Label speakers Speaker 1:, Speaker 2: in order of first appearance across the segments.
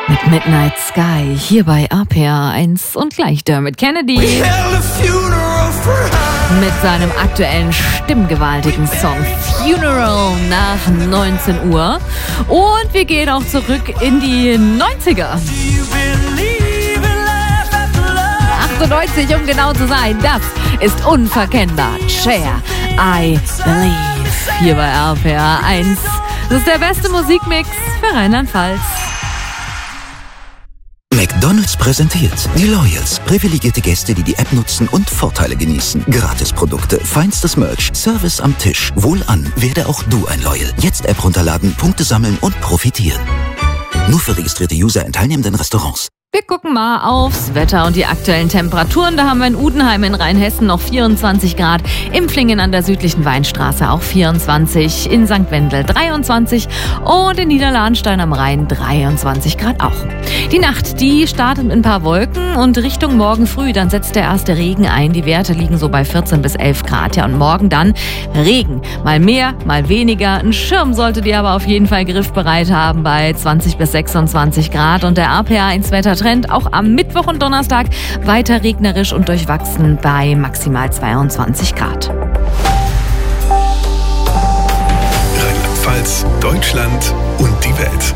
Speaker 1: Mit Midnight Sky hier bei RPA 1 und gleich Dermot Kennedy mit seinem aktuellen stimmgewaltigen Song Funeral nach 19 Uhr. Und wir gehen auch zurück in die 90er. 98, um genau zu sein. Das ist unverkennbar. Cher, I Believe hier bei RPA 1. Das ist der beste Musikmix für Rheinland-Pfalz.
Speaker 2: McDonald's präsentiert die Loyals. Privilegierte Gäste, die die App nutzen und Vorteile genießen. Gratisprodukte, feinstes Merch, Service am Tisch. Wohlan, werde auch du ein Loyal. Jetzt App runterladen, Punkte sammeln und profitieren. Nur für registrierte User in teilnehmenden Restaurants.
Speaker 1: Wir gucken mal aufs Wetter und die aktuellen Temperaturen. Da haben wir in Udenheim in Rheinhessen noch 24 Grad, Impflingen an der südlichen Weinstraße auch 24, in St. Wendel 23 und in Niederlahnstein am Rhein 23 Grad auch. Die Nacht, die startet mit ein paar Wolken und Richtung morgen früh, dann setzt der erste Regen ein. Die Werte liegen so bei 14 bis 11 Grad. Ja, und morgen dann Regen. Mal mehr, mal weniger. Ein Schirm solltet ihr aber auf jeden Fall griffbereit haben bei 20 bis 26 Grad. Und der RPA 1 Wettertrend auch am Mittwoch und Donnerstag weiter regnerisch und durchwachsen bei maximal 22 Grad.
Speaker 3: Rheinland-Pfalz, Deutschland und die Welt.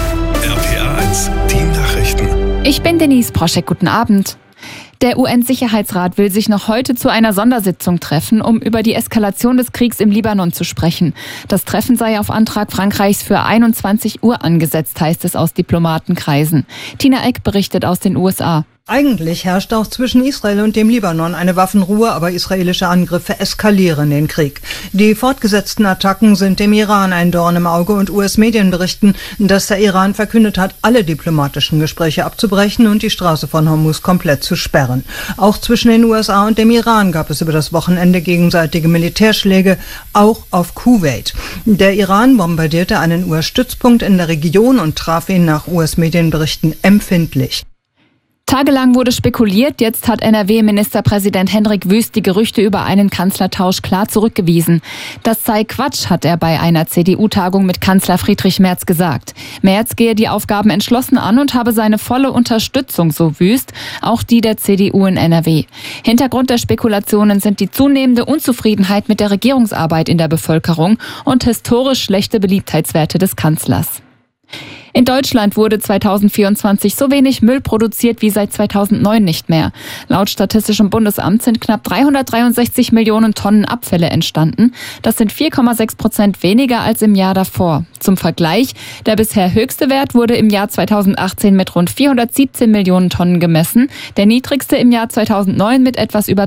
Speaker 3: RPA 1, die Nachrichten.
Speaker 4: Ich bin Denise Proschek, guten Abend. Der UN-Sicherheitsrat will sich noch heute zu einer Sondersitzung treffen, um über die Eskalation des Kriegs im Libanon zu sprechen. Das Treffen sei auf Antrag Frankreichs für 21 Uhr angesetzt, heißt es aus Diplomatenkreisen. Tina Eck berichtet aus den USA.
Speaker 5: Eigentlich herrscht auch zwischen Israel und dem Libanon eine Waffenruhe, aber israelische Angriffe eskalieren den Krieg. Die fortgesetzten Attacken sind dem Iran ein Dorn im Auge und US-Medien berichten, dass der Iran verkündet hat, alle diplomatischen Gespräche abzubrechen und die Straße von Hormuz komplett zu sperren. Auch zwischen den USA und dem Iran gab es über das Wochenende gegenseitige Militärschläge, auch auf Kuwait. Der Iran bombardierte einen US-Stützpunkt in der Region und traf ihn nach US-Medienberichten empfindlich.
Speaker 4: Tagelang wurde spekuliert, jetzt hat NRW-Ministerpräsident Hendrik Wüst die Gerüchte über einen Kanzlertausch klar zurückgewiesen. Das sei Quatsch, hat er bei einer CDU-Tagung mit Kanzler Friedrich Merz gesagt. Merz gehe die Aufgaben entschlossen an und habe seine volle Unterstützung, so Wüst, auch die der CDU in NRW. Hintergrund der Spekulationen sind die zunehmende Unzufriedenheit mit der Regierungsarbeit in der Bevölkerung und historisch schlechte Beliebtheitswerte des Kanzlers. In Deutschland wurde 2024 so wenig Müll produziert wie seit 2009 nicht mehr. Laut Statistischem Bundesamt sind knapp 363 Millionen Tonnen Abfälle entstanden. Das sind 4,6% weniger als im Jahr davor. Zum Vergleich, der bisher höchste Wert wurde im Jahr 2018 mit rund 417 Millionen Tonnen gemessen, der niedrigste im Jahr 2009 mit etwas über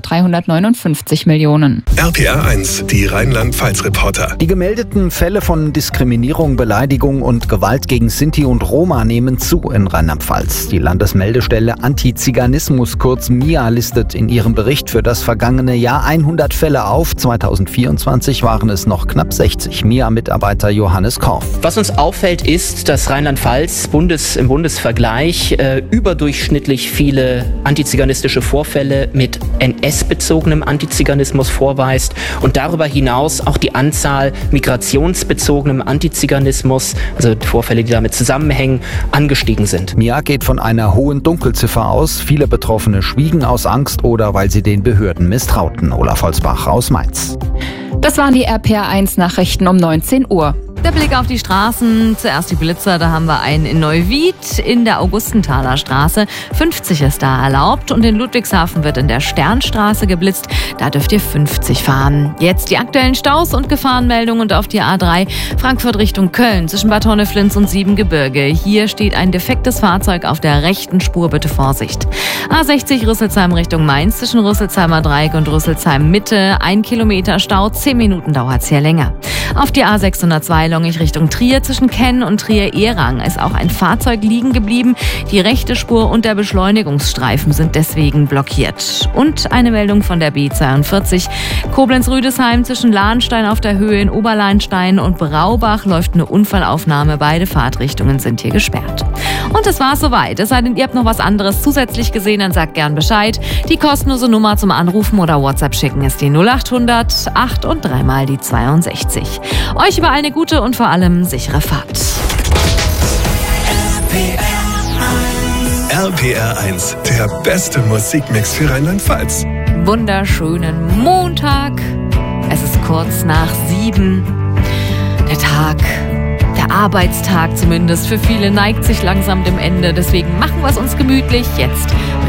Speaker 4: 359 Millionen.
Speaker 3: RPA 1, die Rheinland-Pfalz-Reporter.
Speaker 6: Die gemeldeten Fälle von Diskriminierung, Beleidigung und Gewalt gegen Sinti und Roma nehmen zu in Rheinland-Pfalz. Die Landesmeldestelle Antiziganismus, kurz MIA, listet in ihrem Bericht für das vergangene Jahr 100 Fälle auf. 2024 waren es noch knapp 60. MIA-Mitarbeiter Johannes Korff.
Speaker 7: Was uns auffällt, ist, dass Rheinland-Pfalz im Bundesvergleich überdurchschnittlich viele antiziganistische Vorfälle mit NS-bezogenem Antiziganismus vorweist und darüber hinaus auch die Anzahl migrationsbezogenem Antiziganismus, also Vorfälle, die damit zusammenhängen, angestiegen sind.
Speaker 6: MIA geht von einer hohen Dunkelziffer aus. Viele Betroffene schwiegen aus Angst oder weil sie den Behörden misstrauten. Olaf Holzbach aus Mainz.
Speaker 4: Das waren die RPA 1 Nachrichten um 19 Uhr.
Speaker 1: Der Blick auf die Straßen, zuerst die Blitzer, da haben wir einen in Neuwied in der Augustenthaler Straße. 50 ist da erlaubt und in Ludwigshafen wird in der Sternstraße geblitzt. Da dürft ihr 50 fahren. Jetzt die aktuellen Staus und Gefahrenmeldungen und auf die A3 Frankfurt Richtung Köln zwischen Bad Honneflins und Siebengebirge. Hier steht ein defektes Fahrzeug auf der rechten Spur, bitte Vorsicht. A60 Rüsselsheim Richtung Mainz zwischen Rüsselsheimer Dreieck und Rüsselsheim Mitte. 1 Kilometer Stau, 10 Minuten dauert's hier länger. Auf die A602 Longich Richtung Trier zwischen Kenn und Trier-Ehrang ist auch ein Fahrzeug liegen geblieben. Die rechte Spur und der Beschleunigungsstreifen sind deswegen blockiert. Und eine Meldung von der B42 Koblenz-Rüdesheim zwischen Lahnstein auf der Höhe in Oberlahnstein und Braubach läuft eine Unfallaufnahme. Beide Fahrtrichtungen sind hier gesperrt. Und das war's soweit. Es sei denn, ihr habt noch was anderes zusätzlich gesehen, dann sagt gern Bescheid. Die kostenlose Nummer zum Anrufen oder WhatsApp schicken ist die 0800 8 und 3 mal die 62. Euch überall eine gute und vor allem sichere Fahrt.
Speaker 8: RPA
Speaker 3: RPR1, der beste Musikmix für Rheinland-Pfalz.
Speaker 1: Wunderschönen Montag. Es ist kurz nach 7. Der Arbeitstag zumindest für viele neigt sich langsam dem Ende. Deswegen machen wir es uns gemütlich. Jetzt